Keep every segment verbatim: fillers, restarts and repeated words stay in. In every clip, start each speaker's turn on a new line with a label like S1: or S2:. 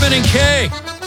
S1: Hartman and Kay.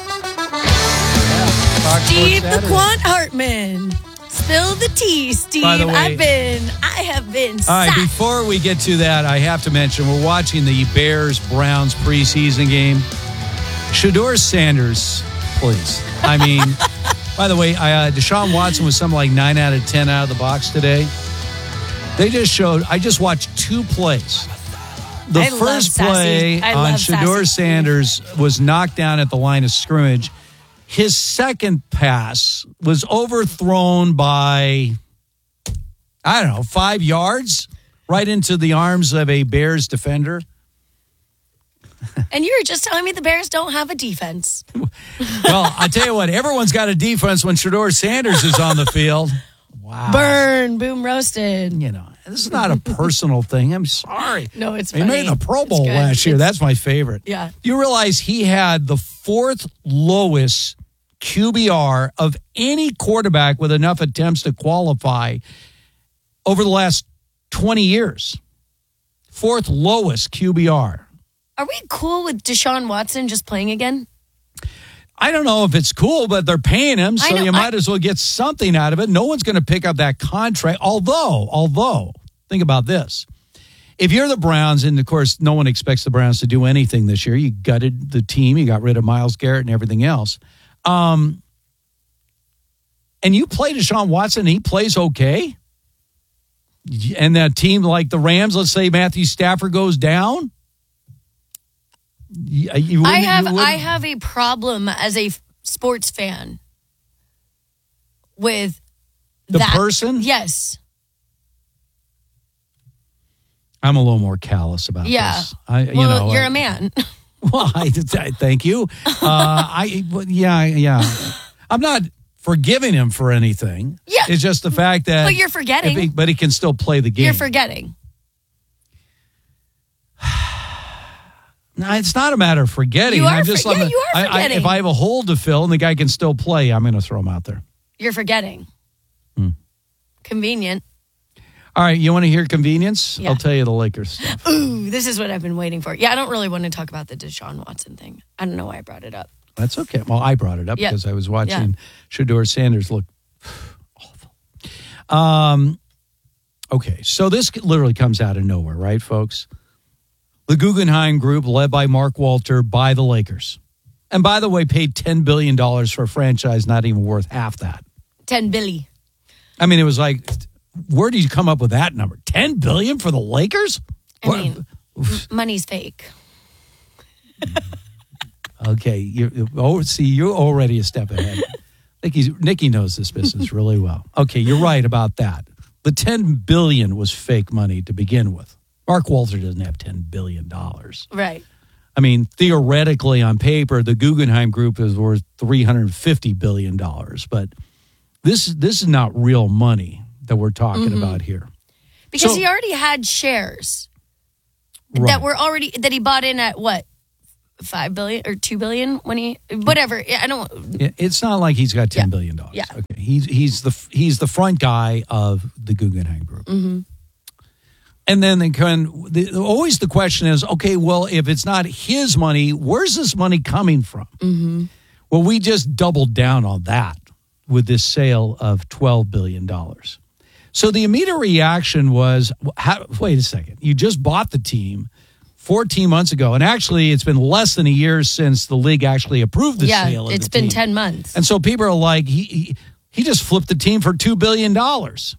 S1: Yeah,
S2: Steve the Quant Hartman. Spill the tea, Steve.
S1: By the way,
S2: I've been, I have been
S1: All right,
S2: sacked.
S1: before we get to that, I have to mention we're watching the Bears-Browns preseason game. Shedeur Sanders, please. I mean, by the way, I, uh, Deshaun Watson was something like nine out of ten out of the box today. They just showed, I just watched two plays. The
S2: I
S1: first
S2: love
S1: play
S2: sassy. I
S1: on
S2: love
S1: Shedeur
S2: sassy.
S1: Sanders was knocked down at the line of scrimmage. His second pass was overthrown by, I don't know, five yards right into the arms of a Bears defender.
S2: And you were just telling me the Bears don't have a defense.
S1: Well, I tell you what, everyone's got a defense when Shedeur Sanders is on the field. Wow.
S2: Burn, boom, roasted.
S1: You know, this is not a personal thing. I'm sorry.
S2: No, it's
S1: He
S2: funny.
S1: made the Pro Bowl
S2: It's good.
S1: last year.
S2: It's-
S1: That's my favorite.
S2: Yeah.
S1: You realize he had the fourth lowest Q B R of any quarterback with enough attempts to qualify over the last twenty years. Fourth lowest Q B R.
S2: Are we cool with Deshaun Watson just playing again?
S1: I don't know if it's cool, but they're paying him,
S2: I
S1: so
S2: know,
S1: you might
S2: I-
S1: as well get something out of it. No one's going to pick up that contract. Although, although, think about this. If you're the Browns, and of course, no one expects the Browns to do anything this year. You gutted the team. You got rid of Myles Garrett and everything else. Um, and you play Deshaun Watson, and he plays okay. And that team like the Rams, let's say Matthew Stafford goes down. You, you
S2: I
S1: wouldn't-
S2: have
S1: you wouldn't-
S2: I have a problem as a f- sports fan with
S1: The
S2: that
S1: person?
S2: Yes.
S1: I'm a little more callous about
S2: Yeah.
S1: this. I, you
S2: well,
S1: know,
S2: you're
S1: I-
S2: a man.
S1: Well, I, I thank you. Uh, I well, yeah yeah. I'm not forgiving him for anything.
S2: Yeah.
S1: It's just the fact that.
S2: But you're forgetting.
S1: if he- but he can still play the game.
S2: You're forgetting.
S1: No, it's not a matter of forgetting.
S2: You are
S1: I'm just
S2: for- yeah,
S1: I'm a-
S2: you are
S1: I- I-
S2: forgetting.
S1: if I have a hole to fill and the guy can still play, I'm going to throw him out there.
S2: You're forgetting.
S1: Hmm.
S2: Convenient.
S1: All right, you want to hear convenience?
S2: Yeah.
S1: I'll tell you the Lakers stuff.
S2: Ooh, this is what I've been waiting for. Yeah, I don't really want to talk about the Deshaun Watson thing. I don't know why I brought it up.
S1: That's okay. Well, I brought it up
S2: Yeah.
S1: because I was watching
S2: Yeah.
S1: Shedeur Sanders look awful. Um, okay, so this literally comes out of nowhere, right, folks? The Guggenheim Group, led by Mark Walter, buy the Lakers. And by the way, paid ten billion dollars for a franchise not even worth half that.
S2: ten Billy.
S1: I mean, it was like, where did you come up with that number? ten billion dollars for the Lakers?
S2: I mean, m- money's fake.
S1: Okay, you oh, see, you're already a step ahead. Nikki, Nikki knows this business really well. Okay, you're right about that. The ten billion dollars was fake money to begin with. Mark Walter doesn't have ten billion dollars.
S2: Right.
S1: I mean, theoretically, on paper, the Guggenheim Group is worth three hundred fifty billion dollars. But this, this is not real money that we're talking
S2: Mm-hmm.
S1: about here.
S2: Because
S1: So-
S2: he already had shares
S1: Right.
S2: that were already, that he bought in at what? Five billion or two billion when he, whatever. I don't,
S1: It- It's not like he's got ten
S2: Yeah.
S1: billion dollars.
S2: Yeah.
S1: Okay. He's he's the he's the front guy of the Guggenheim Group.
S2: Mm-hmm.
S1: And then they can the, always the question is, okay, well, if it's not his money, where's this money coming from?
S2: mm-hmm.
S1: Well, we just doubled down on that with this sale of twelve billion dollars. So the immediate reaction was, how, wait a second, you just bought the team fourteen months ago. And actually, it's been less than a year since the league actually approved the
S2: yeah,
S1: sale of
S2: it's
S1: the
S2: been
S1: team.
S2: ten months.
S1: And so people are like, he he, he just flipped the team for two billion dollars.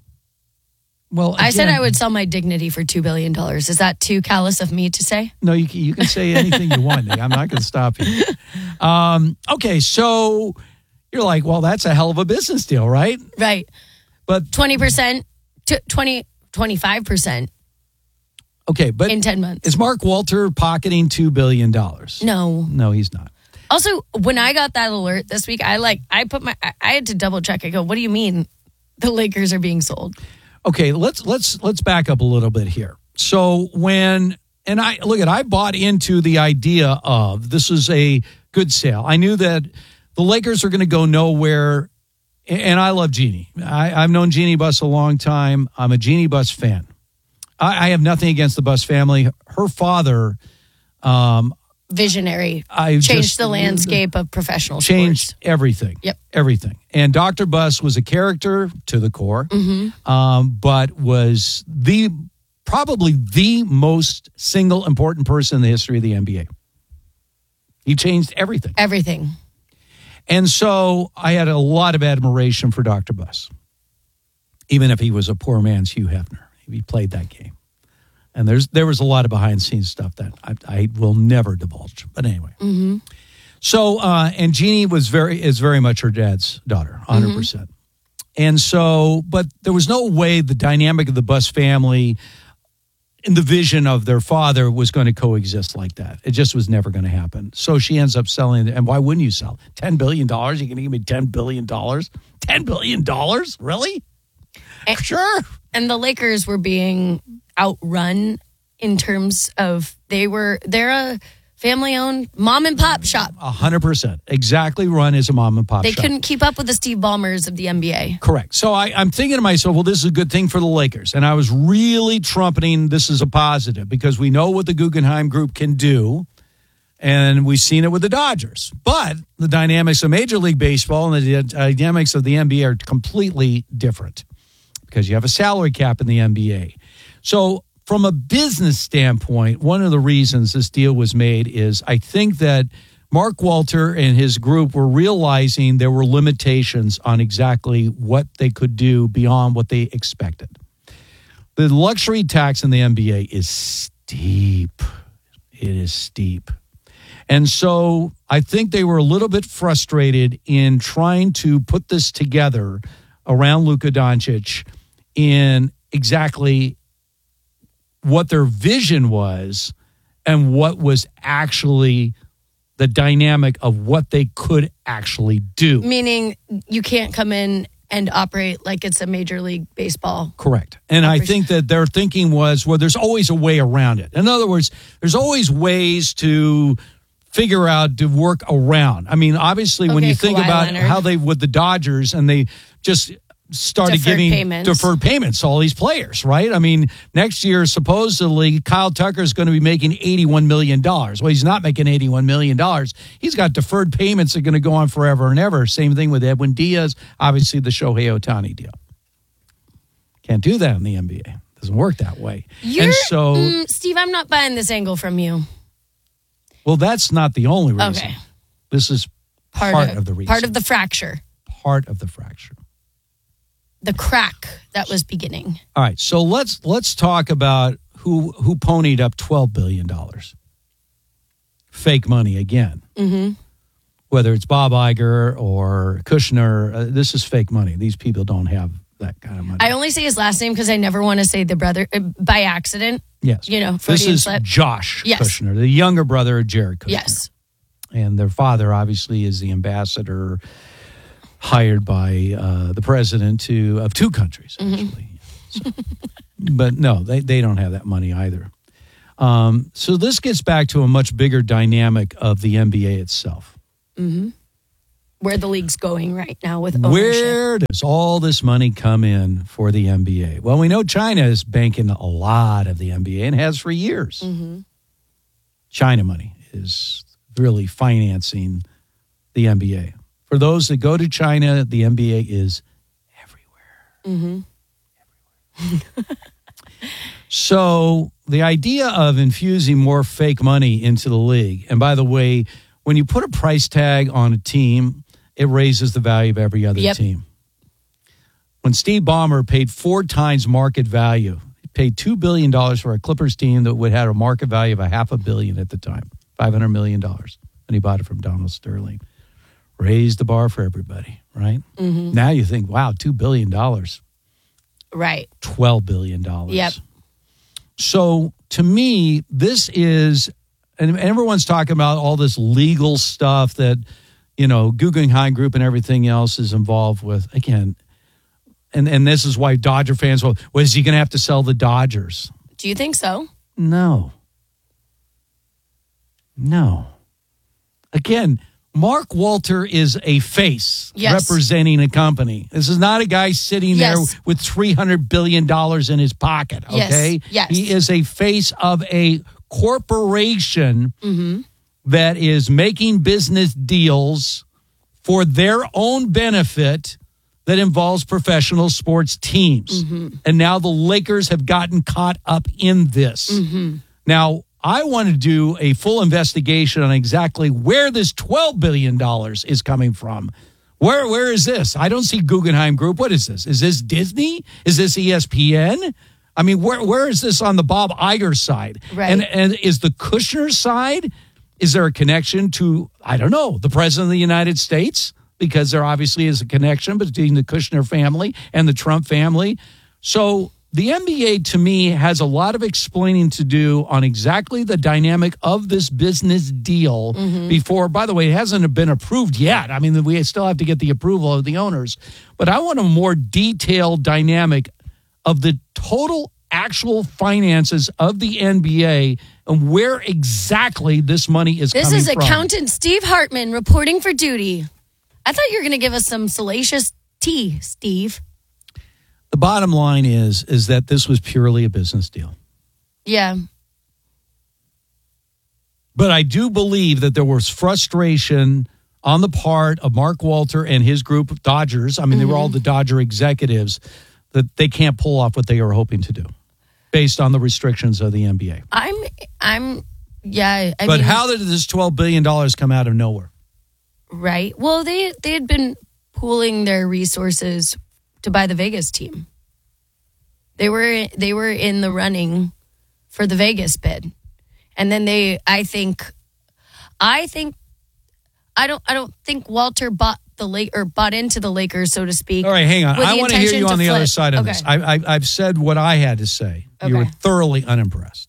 S1: Well,
S2: I said
S1: again,
S2: I would sell my dignity for two billion dollars. Is that too callous of me to say?
S1: No, you can, you can say anything you want, Nick. I'm not going to stop you. Um, okay, so you're like, well, that's a hell of a business deal, right?
S2: Right.
S1: But
S2: twenty percent to twenty, twenty-five percent
S1: okay, but
S2: in ten months.
S1: is Mark Walter pocketing two billion dollars?
S2: No.
S1: No, he's not.
S2: Also, when I got that alert this week, I like, I put my, I, I had to double check. I go, what do you mean the Lakers are being sold?
S1: Okay, let's let's let's back up a little bit here. So when and I look at I bought into the idea of this is a good sale. I knew that the Lakers are going to go nowhere, and I love Jeannie. I, I've known Jeannie Buss a long time. I'm a Jeannie Buss fan. I, I have nothing against the Buss family. Her father, um,
S2: visionary.
S1: I
S2: changed
S1: just-
S2: the landscape of professional
S1: changed
S2: sports.
S1: everything.
S2: Yep.
S1: Everything. And Doctor Buss was a character to the core,
S2: Mm-hmm.
S1: um, but was the probably the most single important person in the history of the N B A. He changed everything.
S2: Everything.
S1: And so I had a lot of admiration for Doctor Buss, even if he was a poor man's Hugh Hefner. He played that game. And there's there was a lot of behind-the-scenes stuff that I, I will never divulge. But anyway.
S2: Mm-hmm.
S1: So, uh, and Jeannie was very is very much her dad's daughter, one hundred percent. Mm-hmm. And so, but there was no way the dynamic of the Buss family and the vision of their father was going to coexist like that. It just was never going to happen. So she ends up selling it. And why wouldn't you sell? ten billion dollars? You're going to give me ten billion dollars? ten billion dollars? Really?
S2: And,
S1: Sure.
S2: And the Lakers were being outrun in terms of they were, they're a family owned mom and pop shop.
S1: A hundred percent. Exactly run as a mom and pop
S2: They
S1: shop.
S2: couldn't keep up with the Steve Ballmers of the N B A.
S1: Correct. So I, I'm thinking to myself, well, this is a good thing for the Lakers. And I was really trumpeting this is a positive because we know what the Guggenheim Group can do. And we've seen it with the Dodgers. But the dynamics of Major League Baseball and the dynamics of the N B A are completely different because you have a salary cap in the N B A. So from a business standpoint, one of the reasons this deal was made is I think that Mark Walter and his group were realizing there were limitations on exactly what they could do beyond what they expected. The luxury tax in the N B A is steep. It is steep. And so I think they were a little bit frustrated in trying to put this together around Luka Doncic in exactly what their vision was and what was actually the dynamic of what they could actually do.
S2: Meaning you can't come in and operate like it's a Major League Baseball.
S1: Correct. And I think that their thinking was, well, there's always a way around it. In other words, there's always ways to figure out to work around. I mean, obviously, when
S2: Okay,
S1: you think
S2: Kawhi
S1: about
S2: Leonard.
S1: how they with the Dodgers and they just started
S2: Deferred
S1: giving
S2: payments.
S1: deferred payments to all these players, right? I mean, next year, supposedly, Kyle Tucker is going to be making eighty-one million dollars. Well, he's not making eighty-one million dollars. He's got deferred payments that are going to go on forever and ever. Same thing with Edwin Diaz, obviously the Shohei Ohtani deal. Can't do that in the N B A. Doesn't work that way.
S2: You're,
S1: and so,
S2: mm, Steve, I'm not buying this angle from you.
S1: well, that's not the only reason.
S2: Okay.
S1: This is part,
S2: Part,
S1: of,
S2: of,
S1: the reason.
S2: Part of the fracture.
S1: Part of the fracture.
S2: The crack that was beginning.
S1: All right, so let's let's talk about who who ponied up twelve billion dollars. Fake money again.
S2: Mm-hmm.
S1: Whether it's Bob Iger or Kushner, uh, this is fake money. These people don't have that kind of money.
S2: I only say his last name because I never want to say the brother uh, by accident.
S1: yes,
S2: You know,
S1: this
S2: Freudian
S1: is
S2: slip.
S1: Josh
S2: Yes.
S1: Kushner, the younger brother of Jared Kushner.
S2: Yes.
S1: And their father obviously is the ambassador hired by uh, the president to of two countries, actually. So, but no, they, they don't have that money either. Um, so this gets back to a much bigger dynamic of the N B A itself.
S2: Mm-hmm. Where the league's going right now with ownership.
S1: Where does all this money come in for the N B A? Well, we know China is banking a lot of the N B A and has for years.
S2: Mm-hmm. China
S1: money is really financing the N B A. For those that go to China, the N B A is everywhere.
S2: Mm-hmm.
S1: Everywhere. So the idea of infusing more fake money into the league, and by the way, when you put a price tag on a team, it raises the value of every other
S2: Yep.
S1: team. When Steve Ballmer paid four times market value, he paid two billion dollars for a Clippers team that would have a market value of a half a billion at the time, five hundred million dollars, when he bought it from Donald Sterling. Raised the bar for everybody, right?
S2: Mm-hmm.
S1: Now you think, wow, two billion dollars,
S2: Right.
S1: twelve billion dollars.
S2: Yep.
S1: So to me, this is, and everyone's talking about all this legal stuff that, you know, Guggenheim Group and everything else is involved with. Again, and, and this is why Dodger fans, well, was he going to have to sell the Dodgers?
S2: Do you think so?
S1: No. No. Again, Mark Walter is a face
S2: Yes.
S1: representing a company. This is not a guy sitting
S2: Yes.
S1: there with three hundred billion dollars in his pocket,
S2: Yes.
S1: okay?
S2: Yes.
S1: He is a face of a corporation
S2: Mm-hmm.
S1: that is making business deals for their own benefit that involves professional sports teams. Mm-hmm. And now the Lakers have gotten caught up in this. Mm-hmm. Now, I want to do a full investigation on exactly where this twelve billion dollars is coming from. Where Where is this? I don't see Guggenheim Group. What is this? Is this Disney? Is this E S P N? I mean, where where is this on the Bob Iger side?
S2: Right.
S1: And, and is the Kushner side, is there a connection to, I don't know, the President of the United States? Because there obviously is a connection between the Kushner family and the Trump family. So the N B A, to me, has a lot of explaining to do on exactly the dynamic of this business deal mm-hmm. before. By the way, it hasn't been approved yet. I mean, we still have to get the approval of the owners. But I want a more detailed dynamic of the total actual finances of the N B A and where exactly this money is
S2: this
S1: coming from.
S2: This is accountant Steve Hartman reporting for duty. I thought you were going to give us some salacious tea, Steve.
S1: The bottom line is, is that this was purely a business deal.
S2: Yeah.
S1: But I do believe that there was frustration on the part of Mark Walter and his group of Dodgers. I mean, mm-hmm. they were all the Dodger executives that they can't pull off what they were hoping to do based on the restrictions of the N B A.
S2: I'm, I'm, yeah. I
S1: but
S2: mean,
S1: how did this twelve billion dollars come out of nowhere?
S2: Right. Well, they they had been pooling their resources to buy the Vegas team. They were they were in the running for the Vegas bid, and then they. I think, I think, I don't. I don't think Walter bought the Lake or bought into the Lakers, so to speak.
S1: All right, hang on. I want to hear you on the
S2: flip.
S1: other side of
S2: okay.
S1: this. I, I, I've said what I had to say.
S2: Okay.
S1: You were thoroughly unimpressed.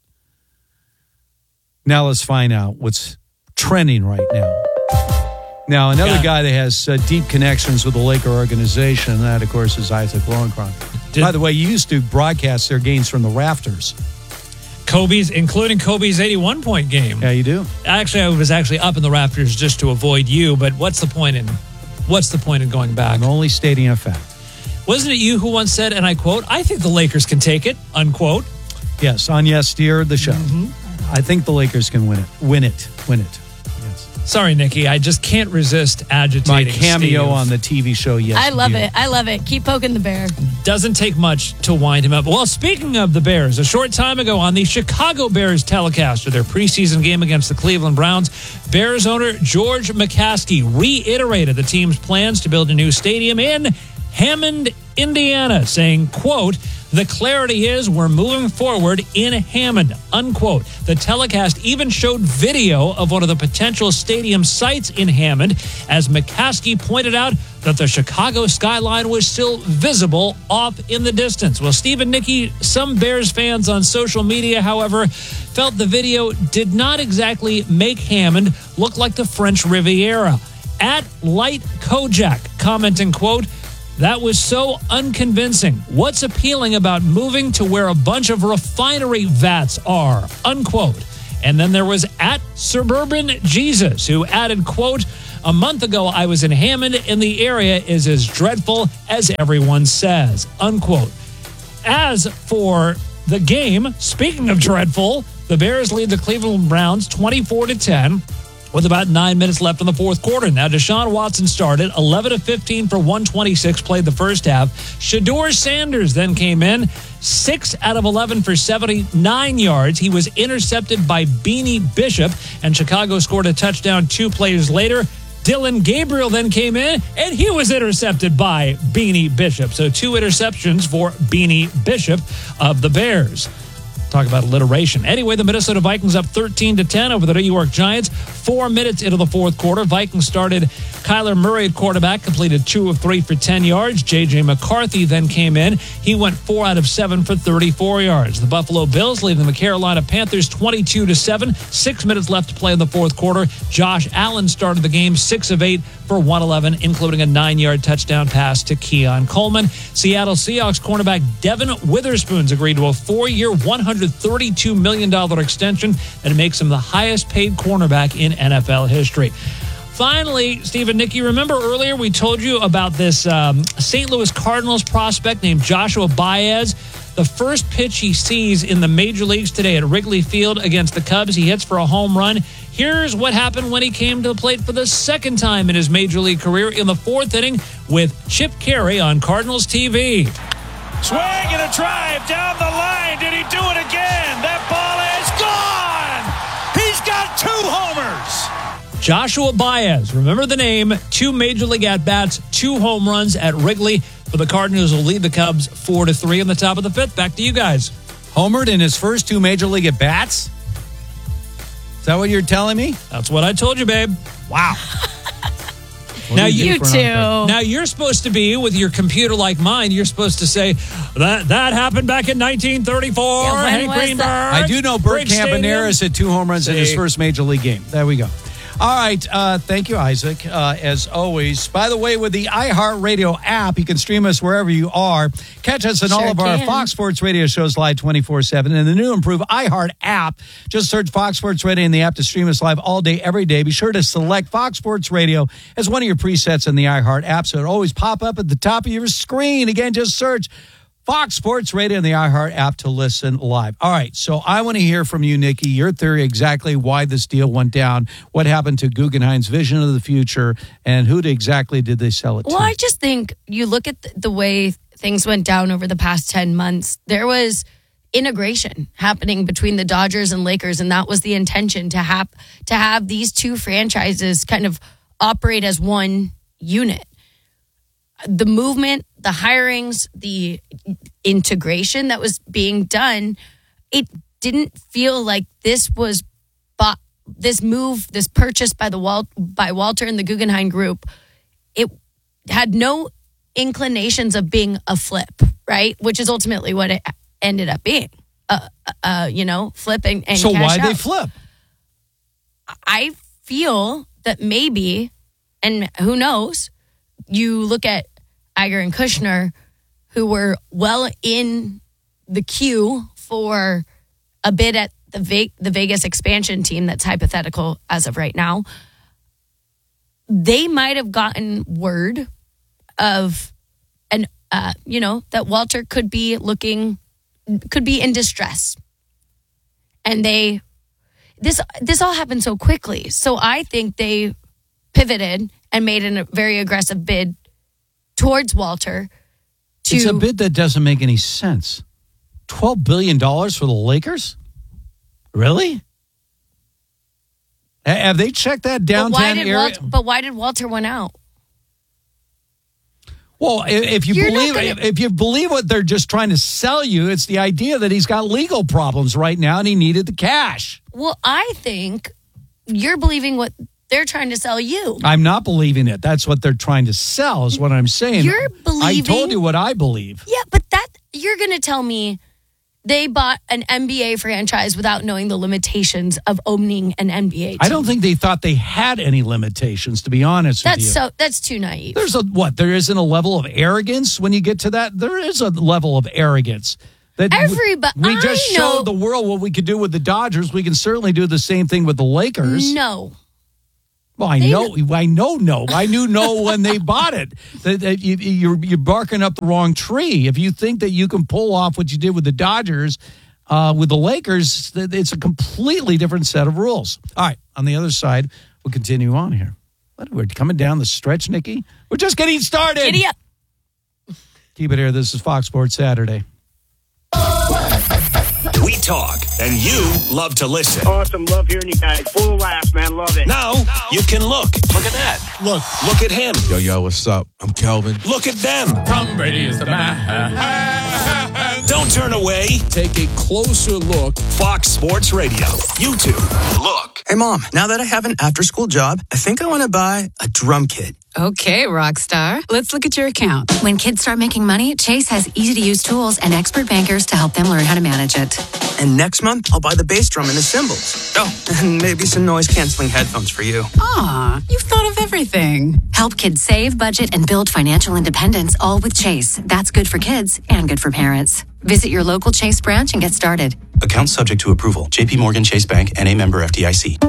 S1: Now let's find out what's trending right now. Now, another yeah. guy that has uh, deep connections with the Laker organization, that, of course, is Isaac Lowenkron. Did, By the way, you used to broadcast their games from the rafters.
S3: Kobe's, including Kobe's eighty-one point game.
S1: Yeah, you do.
S3: Actually, I was actually up in the rafters just to avoid you, but what's the point in what's the point in going back?
S1: I'm only stating a fact.
S3: Wasn't it you who once said, and I quote, I think the Lakers can take it, unquote?
S1: Yes, on Yes Dear, the show. Mm-hmm. I think the Lakers can win it. Win it. Win it.
S3: Sorry, Nikki. I just can't resist agitating
S1: my cameo
S3: Steve.
S1: on the T V show. Yes,
S2: I love it. I love it. Keep poking the bear.
S3: Doesn't take much to wind him up. Well, speaking of the Bears, a short time ago on the Chicago Bears telecast of their preseason game against the Cleveland Browns, Bears owner George McCaskey reiterated the team's plans to build a new stadium in Hammond, Indiana, saying, quote, the clarity is we're moving forward in Hammond, unquote. The telecast even showed video of one of the potential stadium sites in Hammond as McCaskey pointed out that the Chicago skyline was still visible off in the distance. Well, Steve and Nikki, some Bears fans on social media, however, felt the video did not exactly make Hammond look like the French Riviera. At Light Kojak, commenting, quote, that was so unconvincing. What's appealing about moving to where a bunch of refinery vats are? Unquote. And then there was at Suburban Jesus, who added, quote, a month ago I was in Hammond and the area is as dreadful as everyone says. Unquote. As for the game, speaking of dreadful, the Bears lead the Cleveland Browns twenty-four to ten. With about nine minutes left in the fourth quarter. Now, Deshaun Watson started eleven of fifteen for one twenty-six, played the first half. Shedeur Sanders then came in, six out of eleven for seventy-nine yards. He was intercepted by Beanie Bishop, and Chicago scored a touchdown two plays later. Dylan Gabriel then came in, and he was intercepted by Beanie Bishop. So two interceptions for Beanie Bishop of the Bears. Talk about alliteration. Anyway, the Minnesota Vikings up thirteen to ten over the New York Giants. Four minutes into the fourth quarter, Vikings started Kyler Murray at quarterback, completed two of three for ten yards. J J McCarthy then came in. He went four out of seven for thirty-four yards. The Buffalo Bills leading the Carolina Panthers twenty-two to seven. Six minutes left to play in the fourth quarter. Josh Allen started the game six of eight for one eleven, including a nine-yard touchdown pass to Keon Coleman. Seattle Seahawks cornerback Devin Witherspoon's agreed to a four-year, one hundred thirty-two million dollars extension that makes him the highest-paid cornerback in N F L history. Finally, Steve and Nikki, remember earlier we told you about this um, Saint Louis Cardinals prospect named Joshua Baez. The first pitch he sees in the major leagues today at Wrigley Field against the Cubs, he hits for a home run. Here's what happened when he came to the plate for the second time in his major league career in the fourth inning with Chip Carey on Cardinals T V.
S4: Swing and a drive down the line. Did he do it again? That ball is gone. He's got two homers.
S3: Joshua Baez, remember the name, two major league at-bats, two home runs at Wrigley for the Cardinals will lead the Cubs four to three in the top of the fifth. Back to you guys.
S1: Homered in his first two major league at-bats? Is that what you're telling me?
S3: That's what I told you, babe.
S1: Wow.
S3: Now
S2: you, you too.
S3: Now you're supposed to be, with your computer-like mind, you're supposed to say, that that happened back in nineteen thirty-four.
S2: Yeah, when
S3: Hank
S2: was
S3: Greenberg.
S2: that?
S1: I do know Bert
S3: Bridge Stadium.
S1: Campaneris hit two home runs in his
S3: See.
S1: first major league game. There we go. All right. Uh, thank you, Isaac, uh, as always. By the way, with the iHeartRadio app, you can stream us wherever you are. Catch us in all
S2: Sure
S1: of our
S2: can.
S1: Fox Sports Radio shows live twenty-four seven. And the new improved iHeart app. Just search Fox Sports Radio in the app to stream us live all day, every day. Be sure to select Fox Sports Radio as one of your presets in the iHeart app, so it'll always pop up at the top of your screen. Again, just search Fox Sports Radio and the iHeart app to listen live. All right, so I want to hear from you, Nikki, your theory exactly why this deal went down, what happened to Guggenheim's vision of the future, and who exactly did they sell it
S2: Well,
S1: to?
S2: I just think you look at the, the way things went down over the past ten months. There was integration happening between the Dodgers and Lakers, and that was the intention, to have to have these two franchises kind of operate as one unit. The movement, the hirings, the integration that was being done, it didn't feel like this was bought, this move, this purchase by the Wal, by Walter and the Guggenheim Group. It had no inclinations of being a flip, right? Which is ultimately what it ended up being. Uh, uh, you know, flipping and
S1: so
S2: cash
S1: why'd
S2: out.
S1: they flip?
S2: I feel that maybe, and who knows, you look at Iger and Kushner, who were well in the queue for a bid at the Ve- the Vegas expansion team that's hypothetical as of right now. They might have gotten word of, an uh, you know, that Walter could be looking, could be in distress, and they this this all happened so quickly. So I think they pivoted and made a very aggressive bid towards Walter. To,
S1: It's a bid that doesn't make any sense. twelve billion dollars for the Lakers? Really? Ha- Have they checked that
S2: but
S1: downtown
S2: why did
S1: area?
S2: Walter, but why did Walter win out?
S1: Well, i- if you
S2: You're not
S1: believe
S2: gonna-
S1: if, if you believe what they're just trying to sell you, it's the idea that he's got legal problems right now and he needed the cash.
S2: Well, I think you're believing what they're trying to sell you.
S1: I'm not believing it. That's what they're trying to sell, is what I'm saying.
S2: You're
S1: I told
S2: believing-
S1: you what I believe.
S2: Yeah, but that you're going to tell me they bought an N B A franchise without knowing the limitations of owning an N B A team.
S1: I don't think they thought they had any limitations, to be honest with
S2: That's
S1: you.
S2: so that's too naive.
S1: There's a what? There isn't a level of arrogance when you get to that. There is a level of arrogance that we-
S2: Everybody-
S1: we just
S2: I know-
S1: showed the world what we could do with the Dodgers. We can certainly do the same thing with the Lakers.
S2: No.
S1: Well, I
S2: They-
S1: know, I know, no, I knew no when they bought it. That, that you, you're you're barking up the wrong tree. If you think that you can pull off what you did with the Dodgers, uh, with the Lakers, that it's a completely different set of rules. All right, on the other side, we'll continue on here. What, we're coming down the stretch, Nikki. We're just getting started.
S2: Giddy up.
S1: Keep it here. This is Fox Sports Saturday.
S5: We talk, and you love to listen.
S6: Awesome. Love hearing you guys. Full of laughs, man. Love it.
S5: Now you can look. Look at that. Look. Look at him.
S7: Yo, yo, what's up? I'm Kelvin.
S5: Look at them.
S8: Tom Brady is the man.
S5: Don't turn away.
S7: Take a closer look.
S5: Fox Sports Radio. YouTube. Look.
S9: Hey, Mom, now that I have an after-school job, I think I want to buy a drum kit.
S10: Okay, rock star. Let's look at your account. When kids start making money, Chase has easy-to-use tools and expert bankers to help them learn how to manage it.
S9: And next month, I'll buy the bass drum and the cymbals. Oh, and maybe some noise-canceling headphones for you.
S10: Aw, you've thought of everything. Help kids save, budget, and build financial independence, all with Chase. That's good for kids and good for parents. Visit your local Chase branch and get started.
S11: Account subject to approval. J P Morgan Chase Bank, N A member F D I C.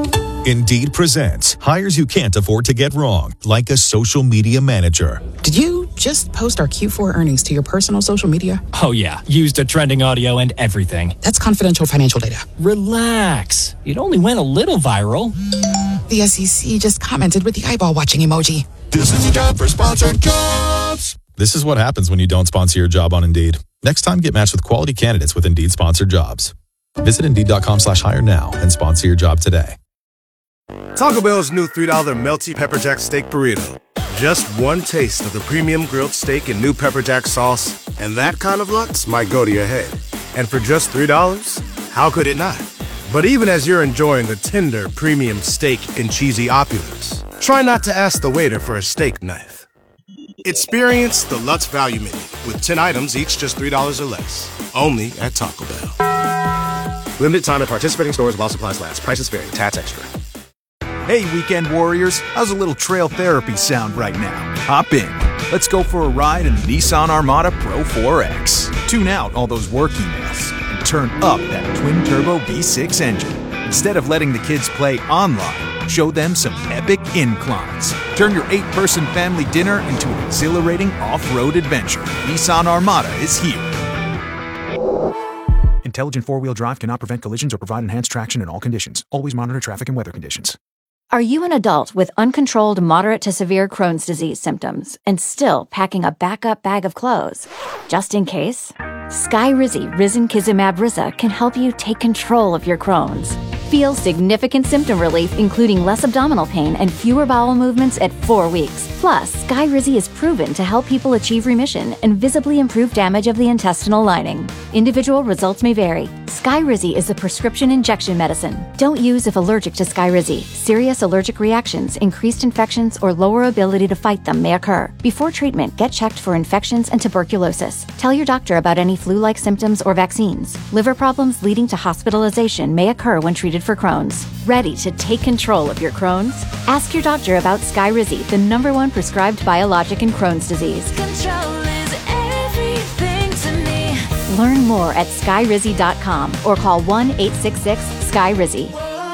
S11: Indeed presents hires you can't afford to get wrong, like a social media manager.
S12: Did you just post our Q four earnings to your personal social media?
S13: Oh, yeah. Used a trending audio and everything.
S12: That's confidential financial data.
S13: Relax. It only went a little viral.
S12: The S E C just commented with the eyeball watching emoji.
S11: This is a job for sponsored jobs. This is what happens when you don't sponsor your job on Indeed. Next time, get matched with quality candidates with Indeed sponsored jobs. Visit Indeed.com slash hire now and sponsor your job today.
S14: Taco Bell's new three dollar Melty Pepper Jack Steak Burrito. Just one taste of the premium grilled steak and new pepper jack sauce, and that kind of lutz might go to your head. And for just three dollars, how could it not? But even as you're enjoying the tender, premium steak and cheesy opulence, try not to ask the waiter for a steak knife. Experience the Lutz Value Menu with ten items, each just three dollars or less. Only at Taco Bell. Limited time at participating stores while supplies last. Prices vary. Tats extra.
S15: Hey, weekend warriors, how's a little trail therapy sound right now? Hop in. Let's go for a ride in the Nissan Armada Pro four X. Tune out all those work emails and turn up that twin-turbo V six engine. Instead of letting the kids play online, show them some epic inclines. Turn your eight-person family dinner into an exhilarating off-road adventure. Nissan Armada is here. Intelligent four-wheel drive cannot prevent collisions or provide enhanced traction in all conditions. Always monitor traffic and weather conditions.
S16: Are you an adult with uncontrolled moderate to severe Crohn's disease symptoms and still packing a backup bag of clothes? Just in case, Skyrizi Risankizumab Riza can help you take control of your Crohn's. Feel significant symptom relief, including less abdominal pain and fewer bowel movements at four weeks. Plus, Skyrizi is proven to help people achieve remission and visibly improve damage of the intestinal lining. Individual results may vary. Skyrizi is a prescription injection medicine. Don't use if allergic to Skyrizi. Serious allergic reactions, increased infections, or lower ability to fight them may occur. Before treatment, get checked for infections and tuberculosis. Tell your doctor about any flu-like symptoms or vaccines. Liver problems leading to hospitalization may occur when treated for Crohn's. Ready to take control of your Crohn's? Ask your doctor about Skyrizi, the number one prescribed biologic in Crohn's disease.
S17: Control is everything to me.
S16: Learn more at skyrizi dot com or call one eight six six Skyrizi.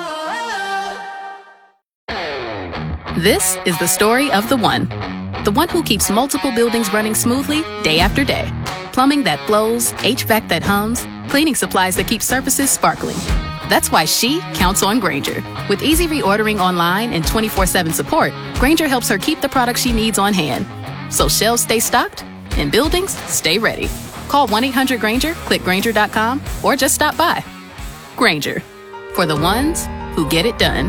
S18: This is the story of the one. The one who keeps multiple buildings running smoothly day after day. Plumbing that flows, H V A C that hums, cleaning supplies that keep surfaces sparkling. That's why she counts on Grainger. With easy reordering online and twenty-four seven support, Grainger helps her keep the products she needs on hand. So shelves stay stocked and buildings stay ready. Call one eight hundred Grainger, click Grainger dot com, or just stop by. Grainger, for the ones who get it done.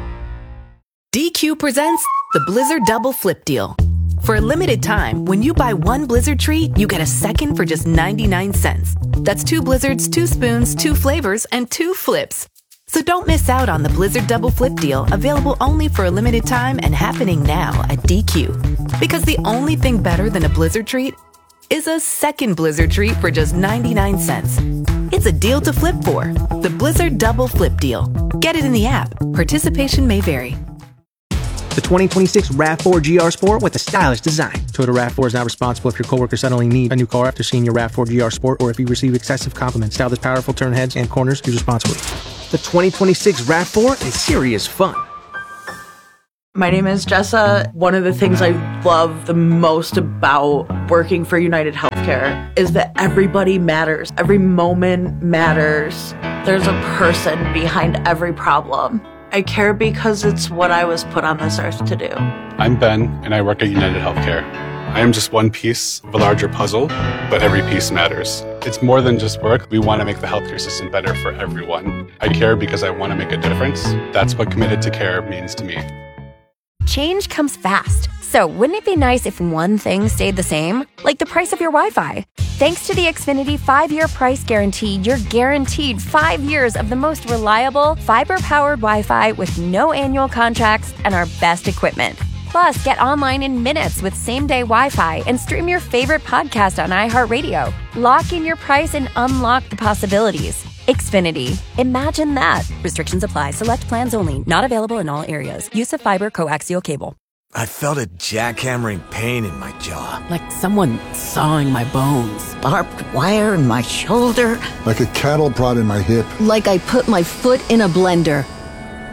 S19: D Q presents the Blizzard Double Flip Deal. For a limited time, when you buy one Blizzard treat, you get a second for just ninety-nine cents. That's two Blizzards, two spoons, two flavors, and two flips. So don't miss out on the Blizzard Double Flip Deal, available only for a limited time and happening now at D Q. Because the only thing better than a Blizzard treat is a second Blizzard treat for just ninety-nine cents. It's a deal to flip for. The Blizzard Double Flip Deal. Get it in the app. Participation may vary.
S20: The twenty twenty-six RAV four G R Sport with a stylish design. Toyota RAV four is not responsible if your coworker suddenly need a new car after seeing your RAV four G R Sport or if you receive excessive compliments. Style this powerful, turn heads and corners. Use responsibly. The twenty twenty-six RAV four is serious fun.
S21: My name is Jessa. One of the things I love the most about working for United Healthcare is that everybody matters. Every moment matters. There's a person behind every problem. I care because it's what I was put on this earth to do.
S22: I'm Ben, and I work at United Healthcare. I am just one piece of a larger puzzle, but every piece matters. It's more than just work. We want to make the healthcare system better for everyone. I care because I want to make a difference. That's what committed to care means to me.
S23: Change comes fast. So wouldn't it be nice if one thing stayed the same? Like the price of your Wi-Fi. Thanks to the Xfinity five-year price guarantee, you're guaranteed five years of the most reliable, fiber-powered Wi-Fi with no annual contracts and our best equipment. Plus, get online in minutes with same-day Wi-Fi and stream your favorite podcast on iHeartRadio. Lock in your price and unlock the possibilities. Xfinity. Imagine that. Restrictions apply. Select plans only. Not available in all areas. Use of fiber coaxial cable.
S24: I felt a jackhammering pain in my jaw.
S25: Like someone sawing my bones.
S26: Barbed wire in my shoulder.
S27: Like a cattle prod in my hip.
S26: Like I put my foot in a blender.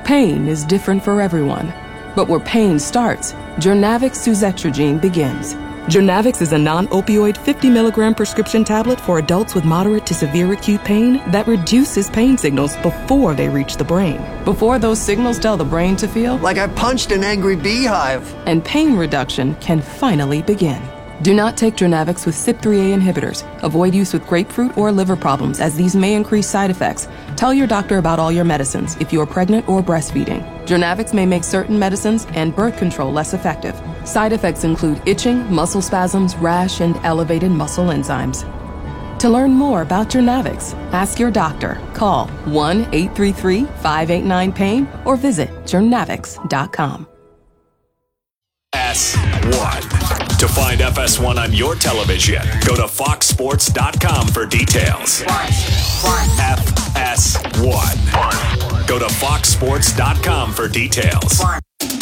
S1: Pain is different for everyone, but where pain starts, Journavx suzetrigine begins. Journavx is a non-opioid fifty milligram prescription tablet for adults with moderate to severe acute pain that reduces pain signals before they reach the brain. Before those signals tell the brain to feel
S2: like I punched an angry beehive.
S1: And pain reduction can finally begin. Do not take Journavx with C Y P three A inhibitors. Avoid use with grapefruit or liver problems, as these may increase side effects. Tell your doctor about all your medicines if you are pregnant or breastfeeding. Journavx may make certain medicines and birth control less effective. Side effects include itching, muscle spasms, rash, and elevated muscle enzymes. To learn more about Journavx, ask your doctor. Call one eight three three, five eight nine, pain or visit journavx dot com.
S5: S one. To find F S one on your television, go to fox sports dot com for details. F S one. Go to fox sports dot com for details.